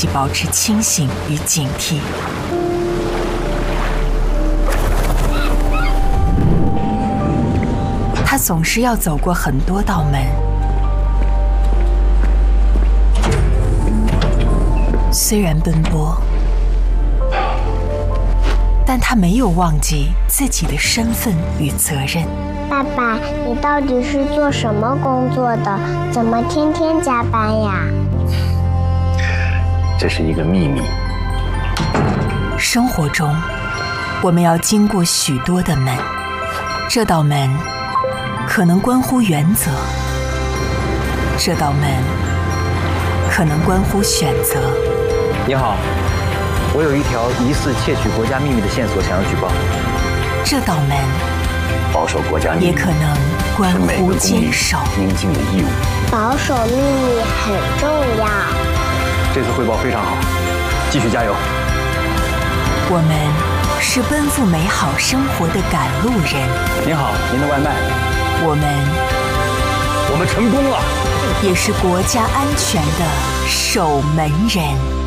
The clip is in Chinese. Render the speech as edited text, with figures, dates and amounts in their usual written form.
己保持清醒与警惕。他总是要走过很多道门，虽然奔波，但他没有忘记自己的身份与责任。 爸爸，你到底是做什么工作的？怎么天天加班呀？ 这是一个秘密。 生活中，我们要经过许多的门，这道门可能关乎原则，这道门可能关乎选择。 你好，我有一条疑似窃取国家秘密的线索，想要举报。 这道门保守国家秘密也可能关乎坚守应尽的义务。 保守秘密很重要。 这次汇报非常好，继续加油。 我们是奔赴美好生活的赶路人。 您好，您的外卖。 我们成功了， 也是国家安全的守门人。